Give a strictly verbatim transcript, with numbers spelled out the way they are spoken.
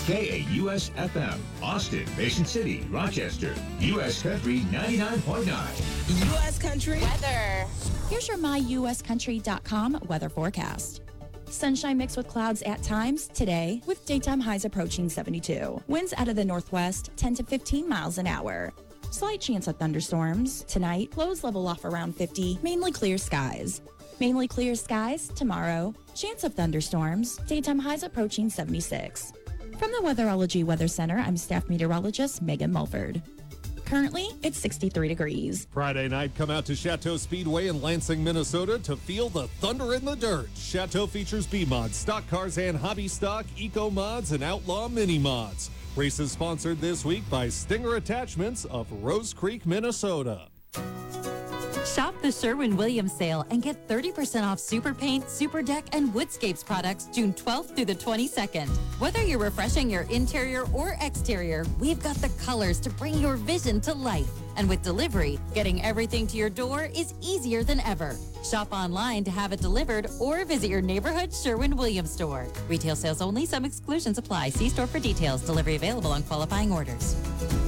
K A U S F M, Austin, Mason City, Rochester, U S Country ninety-nine point nine. U S Country weather. Here's your my U S country dot com weather forecast. Sunshine mixed with clouds at times today, with daytime highs approaching seventy-two. Winds out of the northwest, ten to fifteen miles an hour. Slight chance of thunderstorms. Tonight, lows level off around fifty, mainly clear skies. Mainly clear skies tomorrow. Chance of thunderstorms. Daytime highs approaching seventy-six. From the Weatherology Weather Center, I'm staff meteorologist Megan Mulford. Currently, it's sixty-three degrees. Friday night, come out to Chateau Speedway in Lansing, Minnesota to feel the thunder in the dirt. Chateau features B-Mods, stock cars and hobby stock, eco mods, and outlaw mini mods. Race is sponsored this week by Stinger Attachments of Rose Creek, Minnesota. Shop the Sherwin-Williams sale and get thirty percent off Super Paint, Super Deck, and Woodscapes products June twelfth through the twenty-second. Whether you're refreshing your interior or exterior, we've got the colors to bring your vision to life. And with delivery, getting everything to your door is easier than ever. Shop online to have it delivered or visit your neighborhood Sherwin-Williams store. Retail sales only. Some exclusions apply. See store for details. Delivery available on qualifying orders.